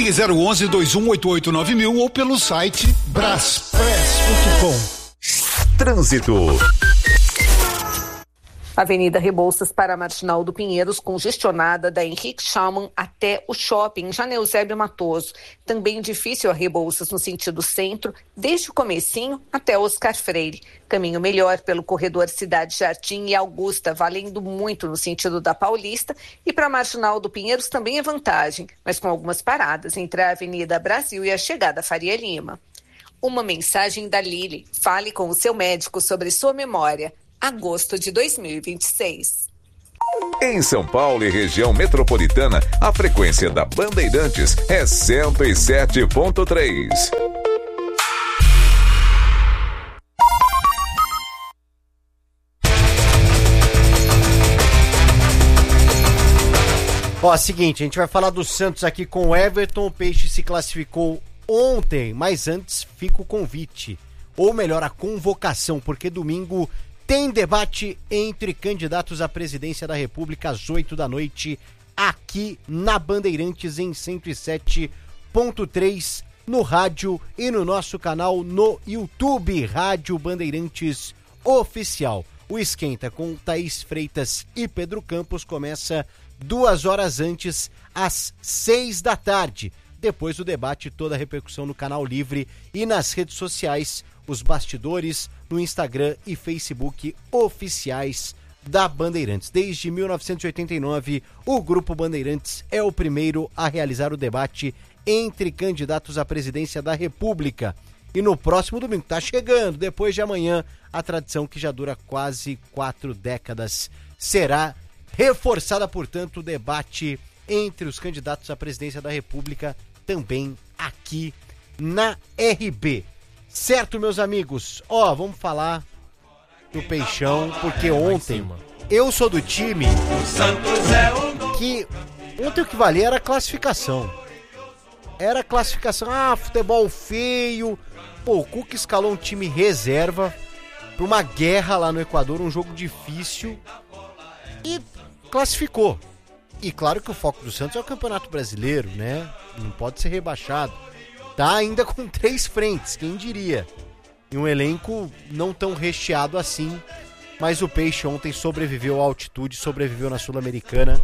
Ligue 011-2188-9000 ou pelo site braspress.com. Trânsito. Avenida Rebouças para Marginal do Pinheiros, congestionada da Henrique Schaumann até o shopping Janeu Eusébio Matoso. Também difícil a Rebouças no sentido centro, desde o comecinho até Oscar Freire. Caminho melhor pelo corredor Cidade Jardim e Augusta, valendo muito no sentido da Paulista. E para Marginal do Pinheiros também é vantagem, mas com algumas paradas entre a Avenida Brasil e a chegada Faria Lima. Uma mensagem da Lili. Fale com o seu médico sobre sua memória. Agosto de 2026. Em São Paulo e região metropolitana, a frequência da Bandeirantes é 107.3. Ó, seguinte, a gente vai falar do Santos aqui com o Everton. O Peixe se classificou ontem, mas antes fica o convite, ou melhor, a convocação, porque domingo tem debate entre candidatos à presidência da República às 8 da noite, aqui na Bandeirantes em 107.3, no rádio e no nosso canal no YouTube, Rádio Bandeirantes Oficial. O Esquenta com Thaís Freitas e Pedro Campos começa 2 horas antes, às 6 da tarde. Depois do debate, toda a repercussão no canal Livre e nas redes sociais, os bastidores no Instagram e Facebook oficiais da Bandeirantes. Desde 1989, o Grupo Bandeirantes é o primeiro a realizar o debate entre candidatos à presidência da República. E no próximo domingo, tá chegando, depois de amanhã, a tradição que já dura quase 4 décadas será reforçada, portanto, o debate entre os candidatos à presidência da República também aqui na RB. Certo, meus amigos? Ó, vamos falar do Peixão, porque ontem eu sou do time que ontem o que valia era a classificação. Era a classificação, futebol feio. Pô, o Cuca escalou um time reserva pra uma guerra lá no Equador, um jogo difícil, e classificou. E claro que o foco do Santos é o Campeonato Brasileiro, né? Não pode ser rebaixado. Tá ainda com 3 frentes, quem diria? E um elenco não tão recheado assim, mas o Peixe ontem sobreviveu à altitude, sobreviveu na Sul-Americana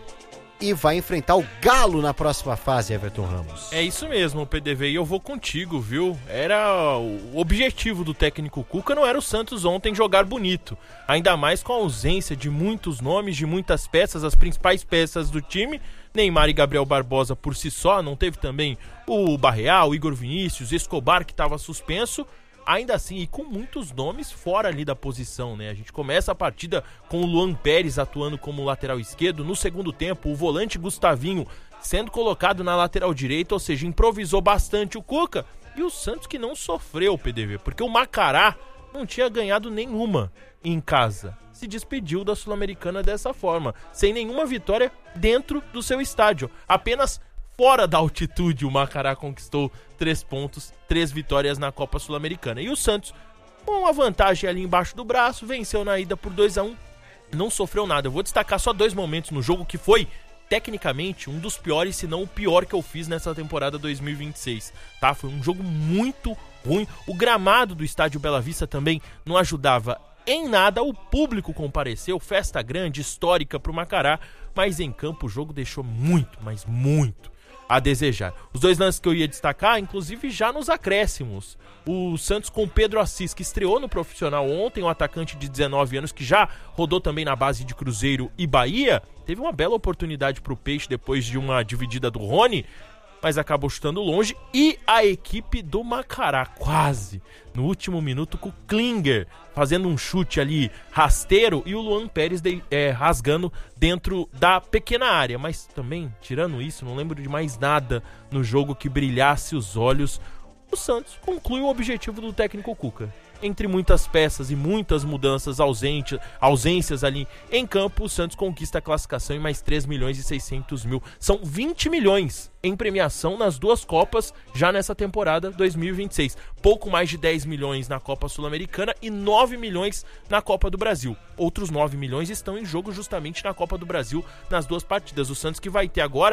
e vai enfrentar o Galo na próxima fase, Everton Ramos. É isso mesmo, PDV, e eu vou contigo, viu? Era o objetivo do técnico Cuca, não era o Santos ontem jogar bonito, ainda mais com a ausência de muitos nomes, de muitas peças, as principais peças do time. Neymar e Gabriel Barbosa por si só, não teve também o Barreal, o Igor Vinícius, Escobar, que estava suspenso, ainda assim, e com muitos nomes fora ali da posição, né? A gente começa a partida com o Luan Pérez atuando como lateral esquerdo, no segundo tempo o volante Gustavinho sendo colocado na lateral direita, ou seja, improvisou bastante o Cuca, e o Santos que não sofreu, PDV, porque o Macará não tinha ganhado nenhuma em casa. Se despediu da Sul-Americana dessa forma, sem nenhuma vitória dentro do seu estádio. Apenas fora da altitude o Macará conquistou 3 pontos, 3 vitórias na Copa Sul-Americana. E o Santos, com uma vantagem ali embaixo do braço, venceu na ida por 2-1, não sofreu nada. Eu vou destacar só 2 momentos no jogo que foi, tecnicamente, um dos piores, se não o pior que eu fiz nessa temporada 2026, tá? Foi um jogo muito ruim. O gramado do estádio Bela Vista também não ajudava em nada, o público compareceu, festa grande, histórica pro Macará, mas em campo o jogo deixou muito, mas muito a desejar. Os 2 lances que eu ia destacar, inclusive já nos acréscimos. O Santos com Pedro Assis, que estreou no profissional ontem, um atacante de 19 anos que já rodou também na base de Cruzeiro e Bahia, teve uma bela oportunidade pro Peixe depois de uma dividida do Rony, mas acabou chutando longe. E a equipe do Macará, quase no último minuto, com o Klinger fazendo um chute ali rasteiro e o Luan Pérez rasgando dentro da pequena área. Mas também, tirando isso, não lembro de mais nada no jogo que brilhasse os olhos. O Santos conclui o objetivo do técnico Cuca. Entre muitas peças e muitas mudanças, ausências ali em campo, o Santos conquista a classificação em mais 3.600.000. São 20 milhões em premiação nas 2 Copas já nessa temporada 2026. Pouco mais de 10 milhões na Copa Sul-Americana e 9 milhões na Copa do Brasil. Outros 9 milhões estão em jogo justamente na Copa do Brasil nas 2 partidas. O Santos que vai ter agora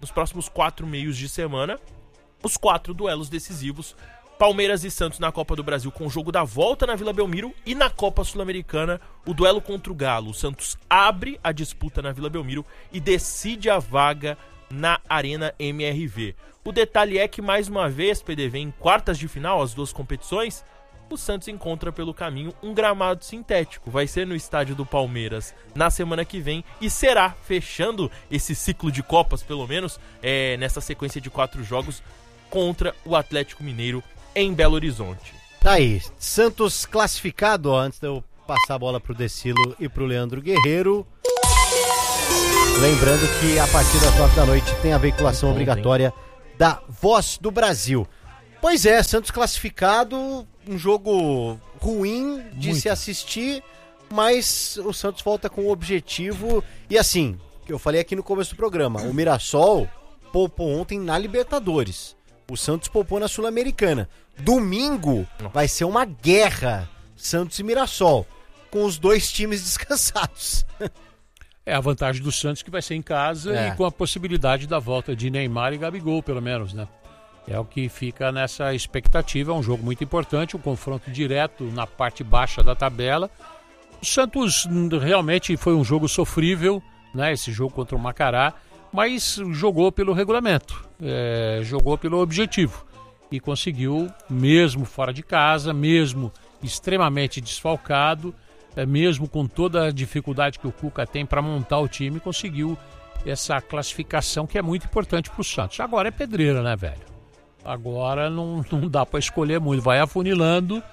nos próximos 4 meios de semana, os 4 duelos decisivos. Palmeiras e Santos na Copa do Brasil com o jogo da volta na Vila Belmiro, e na Copa Sul-Americana o duelo contra o Galo. O Santos abre a disputa na Vila Belmiro e decide a vaga na Arena MRV. O detalhe é que, mais uma vez, PDV, em quartas de final, as duas competições, o Santos encontra pelo caminho um gramado sintético. Vai ser no estádio do Palmeiras na semana que vem e será, fechando esse ciclo de Copas, pelo menos, nessa sequência de 4 jogos, contra o Atlético Mineiro em Belo Horizonte. Tá aí, Santos classificado, ó, antes de eu passar a bola pro Decilo e pro Leandro Guerreiro. Lembrando que a partir das 9 da noite tem a veiculação obrigatória da Voz do Brasil. Pois é, Santos classificado, um jogo ruim de se assistir, mas o Santos volta com o objetivo. E assim, que eu falei aqui no começo do programa, o Mirassol poupou ontem na Libertadores. O Santos poupou na Sul-Americana. Domingo vai ser uma guerra, Santos e Mirassol, com os 2 times descansados. É a vantagem do Santos, que vai ser em casa e com a possibilidade da volta de Neymar e Gabigol, pelo menos, né? É o que fica nessa expectativa. É um jogo muito importante, um confronto direto na parte baixa da tabela. O Santos realmente foi um jogo sofrível, né? Esse jogo contra o Macará, mas jogou pelo regulamento, jogou pelo objetivo e conseguiu, mesmo fora de casa, mesmo extremamente desfalcado, mesmo com toda a dificuldade que o Cuca tem para montar o time, conseguiu essa classificação que é muito importante para o Santos. Agora é pedreira, né, velho? Agora não dá para escolher muito, vai afunilando,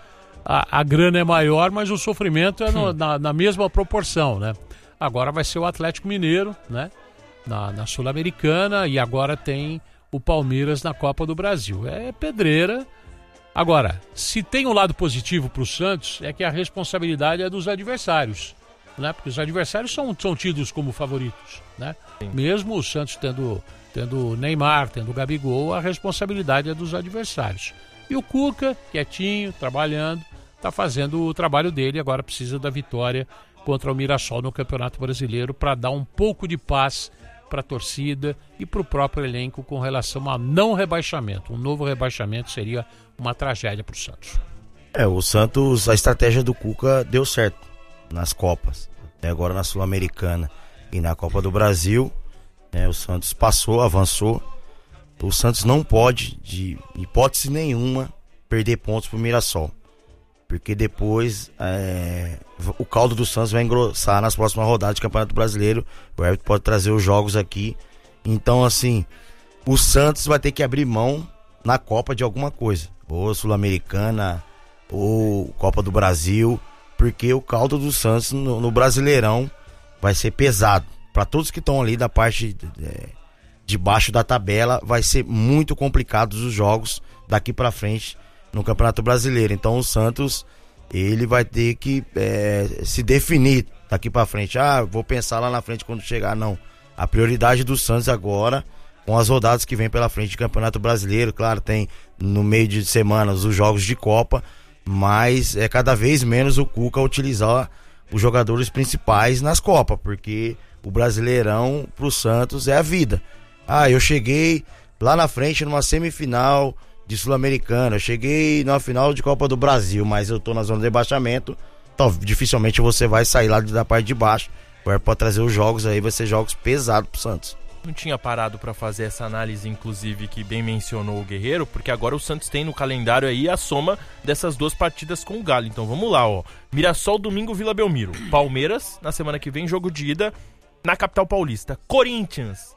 a grana é maior, mas o sofrimento é na mesma proporção, né? Agora vai ser o Atlético Mineiro, né? Na Sul-Americana, e agora tem o Palmeiras na Copa do Brasil. É pedreira. Agora, se tem um lado positivo para o Santos, é que a responsabilidade é dos adversários, né? Porque os adversários são tidos como favoritos, né? Mesmo o Santos tendo Neymar, tendo Gabigol, a responsabilidade é dos adversários. E o Cuca, quietinho, trabalhando, está fazendo o trabalho dele, agora precisa da vitória contra o Mirassol no Campeonato Brasileiro para dar um pouco de paz para a torcida e para o próprio elenco com relação a não rebaixamento. Um novo rebaixamento seria uma tragédia para o Santos. O Santos, a estratégia do Cuca deu certo nas Copas, até agora na Sul-Americana e na Copa do Brasil, o Santos passou, avançou. O Santos não pode, de hipótese nenhuma, perder pontos para o Mirassol, porque depois o caldo do Santos vai engrossar nas próximas rodadas de Campeonato Brasileiro. O Everton pode trazer os jogos aqui. Então, assim, o Santos vai ter que abrir mão na Copa de alguma coisa, ou Sul-Americana, ou Copa do Brasil, porque o caldo do Santos no Brasileirão vai ser pesado. Para todos que estão ali da parte de baixo da tabela, vai ser muito complicado os jogos daqui para frente no Campeonato Brasileiro. Então o Santos, ele vai ter que se definir daqui para frente. Vou pensar lá na frente quando chegar. Não, a prioridade do Santos agora, com as rodadas que vem pela frente de Campeonato Brasileiro, claro, tem no meio de semanas os jogos de Copa, mas é cada vez menos o Cuca utilizar os jogadores principais nas Copas, porque o Brasileirão pro Santos é a vida. Eu cheguei lá na frente numa semifinal de Sul-Americana, eu cheguei numa final de Copa do Brasil, mas eu tô na zona de rebaixamento, então dificilmente você vai sair lá da parte de baixo. Agora pode trazer os jogos aí, vai ser jogos pesados pro Santos. Não tinha parado para fazer essa análise, inclusive, que bem mencionou o Guerreiro, porque agora o Santos tem no calendário aí a soma dessas 2 partidas com o Galo. Então vamos lá, Mirassol, domingo, Vila Belmiro. Palmeiras, na semana que vem, jogo de ida na capital paulista. Corinthians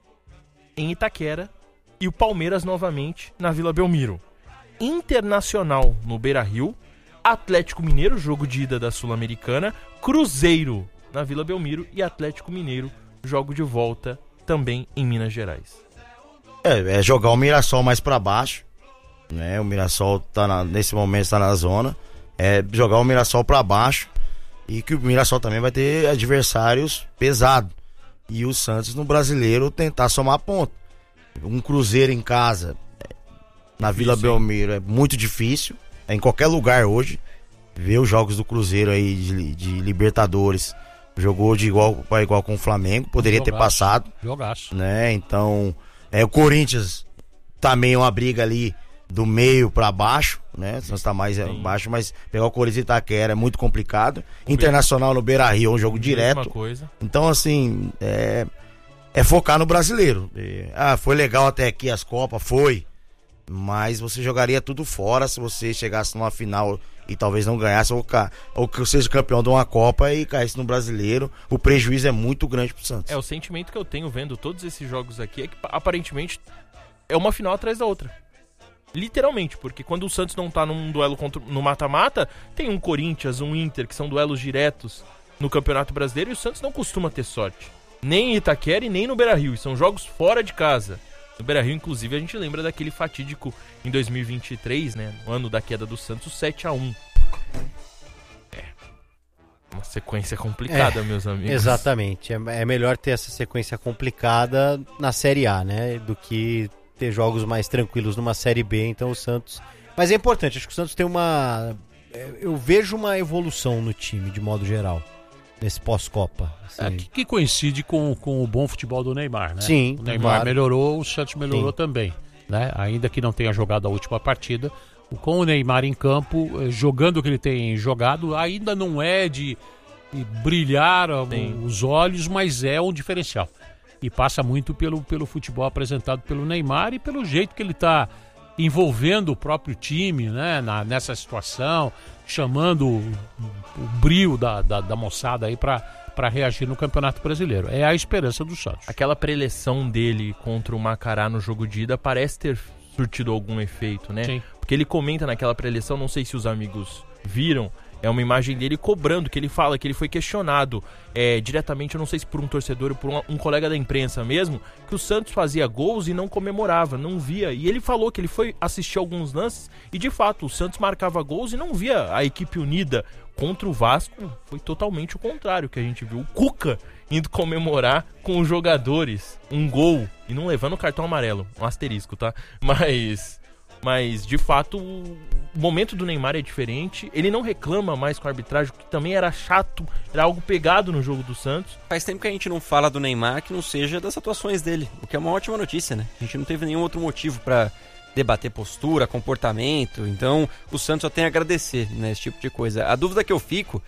em Itaquera e o Palmeiras novamente na Vila Belmiro. Internacional no Beira-Rio, Atlético Mineiro, jogo de ida da Sul-Americana, Cruzeiro na Vila Belmiro e Atlético Mineiro, jogo de volta também em Minas Gerais. É jogar o Mirassol mais pra baixo, né? O Mirassol nesse momento está na zona. É jogar o Mirassol pra baixo, e que o Mirassol também vai ter adversários pesados. E o Santos no Brasileiro tentar somar ponto. Um Cruzeiro em casa, na Vila Belmiro, é muito difícil. Em qualquer lugar hoje, ver os jogos do Cruzeiro aí de Libertadores Jogou de igual para igual com o Flamengo, poderia ter passado. Jogaço. Né? Então, o Corinthians também é uma briga ali do meio para baixo, né? Se não está mais baixo, mas pegar o Corinthians e Itaquera é muito complicado. Internacional no Beira-Rio é um jogo direto. Coisa. Então, assim, é focar no brasileiro. Foi legal até aqui as Copas, foi. Mas você jogaria tudo fora se você chegasse numa final e talvez não ganhasse, ou que seja campeão de uma Copa e caísse no brasileiro. O prejuízo é muito grande pro Santos. O sentimento que eu tenho vendo todos esses jogos aqui é que aparentemente é uma final atrás da outra. Literalmente, porque quando o Santos não tá num duelo no mata-mata, tem um Corinthians, um Inter, que são duelos diretos no Campeonato Brasileiro, e o Santos não costuma ter sorte. Nem em Itaquera e nem no Beira-Rio, e são jogos fora de casa. No Beira-Rio, inclusive, a gente lembra daquele fatídico em 2023, né, no ano da queda do Santos, 7-1. Uma sequência complicada, meus amigos. Exatamente, é melhor ter essa sequência complicada na Série A, né, do que ter jogos mais tranquilos numa Série B. Então o Santos... Mas é importante, acho que o Santos tem eu vejo uma evolução no time, de modo geral, nesse pós-Copa. Assim. Que coincide com o bom futebol do Neymar, né? Sim, o Neymar melhorou, o Santos melhorou também, né? Ainda que não tenha jogado a última partida, com o Neymar em campo, jogando o que ele tem jogado, ainda não é de brilhar os olhos, mas é um diferencial. E passa muito pelo futebol apresentado pelo Neymar e pelo jeito que ele está envolvendo o próprio time, né, nessa situação, chamando o brio da moçada aí para reagir no Campeonato Brasileiro. É a esperança do Santos. Aquela preleção dele contra o Macará no jogo de ida parece ter surtido algum efeito, né? Sim. Porque ele comenta naquela preleção, não sei se os amigos viram, é uma imagem dele cobrando, que ele fala que ele foi questionado diretamente, eu não sei se por um torcedor ou por um colega da imprensa mesmo, que o Santos fazia gols e não comemorava, não via. E ele falou que ele foi assistir alguns lances e, de fato, o Santos marcava gols e não via a equipe unida. Contra o Vasco, foi totalmente o contrário que a gente viu. O Cuca indo comemorar com os jogadores um gol e não levando o cartão amarelo. Um asterisco, tá? Mas, de fato, o momento do Neymar é diferente. Ele não reclama mais com a arbitragem, que também era chato, era algo pegado no jogo do Santos. Faz tempo que a gente não fala do Neymar que não seja das atuações dele, o que é uma ótima notícia, né? A gente não teve nenhum outro motivo para debater postura, comportamento. Então, o Santos só tem a agradecer, né, esse tipo de coisa. A dúvida que eu fico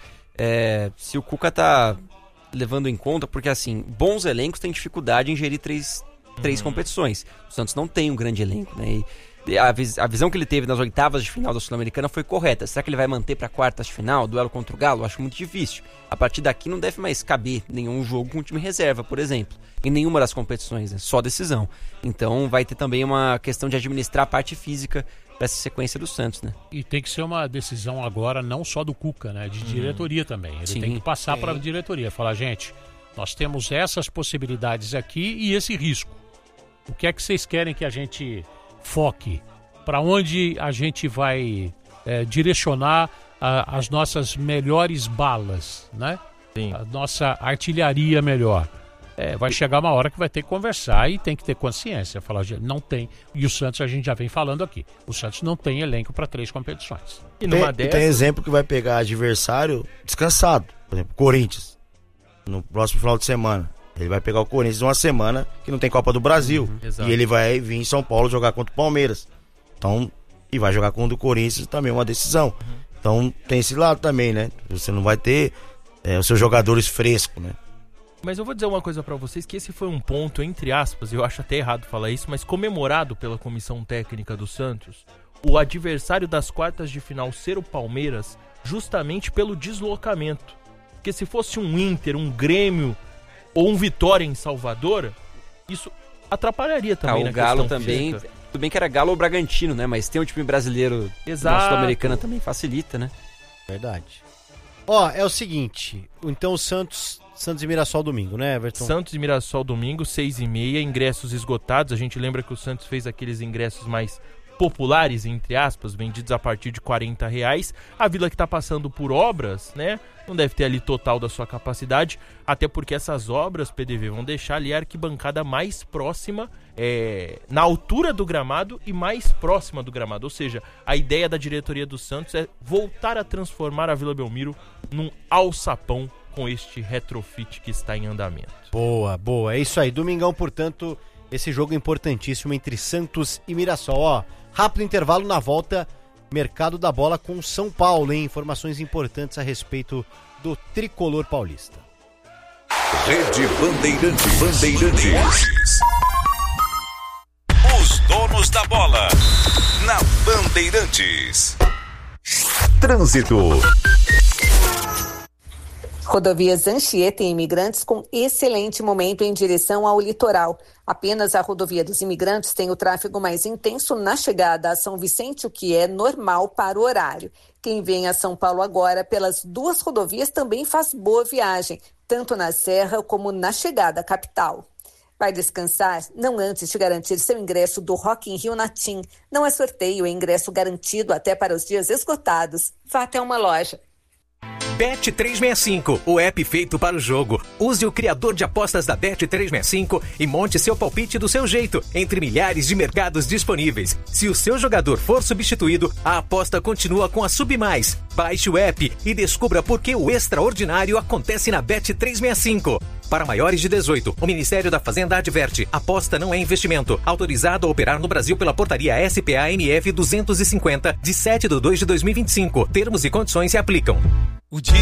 é se o Cuca tá levando em conta, porque, assim, bons elencos têm dificuldade em gerir três competições. O Santos não tem um grande elenco, né? E a visão que ele teve nas oitavas de final da Sul-Americana foi correta. Será que ele vai manter para quartas de final, duelo contra o Galo? Acho muito difícil. A partir daqui não deve mais caber nenhum jogo com time reserva, por exemplo, em nenhuma das competições, né? Só decisão. Então vai ter também uma questão de administrar a parte física para essa sequência do Santos, né? E tem que ser uma decisão agora não só do Cuca, né? De diretoria também. Ele tem que passar para a diretoria, falar, gente, nós temos essas possibilidades aqui e esse risco. O que é que vocês querem que a gente foque? Para onde a gente vai direcionar as nossas melhores balas, né? Sim. A nossa artilharia melhor. Vai chegar uma hora que vai ter que conversar e tem que ter consciência. Falar, não tem. E o Santos, a gente já vem falando aqui. O Santos não tem elenco para 3 competições. E numa dessas... Tem exemplo que vai pegar adversário descansado. Por exemplo, Corinthians. No próximo final de semana. Ele vai pegar o Corinthians uma semana que não tem Copa do Brasil. E ele vai vir em São Paulo jogar contra o Palmeiras. Então, e vai jogar contra o Corinthians também, uma decisão. Então, tem esse lado também, né? Você não vai ter os seus jogadores frescos, né? Mas eu vou dizer uma coisa pra vocês, que esse foi um ponto, entre aspas, eu acho até errado falar isso, mas comemorado pela comissão técnica do Santos, o adversário das quartas de final ser o Palmeiras, justamente pelo deslocamento. Porque se fosse um Inter, um Grêmio ou um Vitória em Salvador, isso atrapalharia também na questão física. O Galo também, tudo bem que era Galo ou Bragantino, né? Mas tem um time brasileiro na Sul-Americana também facilita, né? Verdade. É o seguinte, então o Santos e Mirassol domingo, né, Everton? Santos e Mirassol domingo, 6h30, ingressos esgotados. A gente lembra que o Santos fez aqueles ingressos mais populares, entre aspas, vendidos a partir de R$40. A Vila que está passando por obras, né, não deve ter ali total da sua capacidade, até porque essas obras, PDV, vão deixar ali a arquibancada mais próxima, na altura do gramado e mais próxima do gramado. Ou seja, a ideia da diretoria do Santos é voltar a transformar a Vila Belmiro num alçapão com este retrofit que está em andamento. Boa, boa. É isso aí. Domingão, portanto, esse jogo importantíssimo entre Santos e Mirassol. Ó, rápido intervalo, na volta, mercado da bola com São Paulo, hein? Informações importantes a respeito do tricolor paulista. Rede Bandeirantes. Os donos da bola na Bandeirantes. Trânsito. Rodovias Anchieta e Imigrantes com excelente momento em direção ao litoral. Apenas a rodovia dos Imigrantes tem o tráfego mais intenso na chegada a São Vicente, o que é normal para o horário. Quem vem a São Paulo agora pelas duas rodovias também faz boa viagem, tanto na Serra como na chegada à capital. Vai descansar? Não antes de garantir seu ingresso do Rock in Rio na TIM. Não é sorteio, é ingresso garantido até para os dias esgotados. Vá até uma loja. Bet365, o app feito para o jogo. Use o criador de apostas da Bet365 e monte seu palpite do seu jeito, entre milhares de mercados disponíveis. Se o seu jogador for substituído, a aposta continua com a Submais. Baixe o app e descubra por que o extraordinário acontece na Bet365. Para maiores de 18, o Ministério da Fazenda adverte: aposta não é investimento. Autorizado a operar no Brasil pela portaria SPA-MF 250, de 7/2/2025. Termos e condições se aplicam. O dia